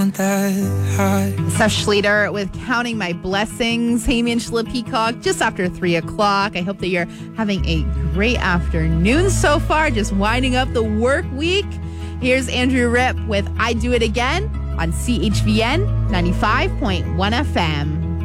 Seth Schleter with Counting My Blessings. Hey, Angela Peacock, just after 3 o'clock. I hope that you're having a great afternoon so far, just winding up the work week. Here's Andrew Ripp with I Do It Again on CHVN 95.1 FM.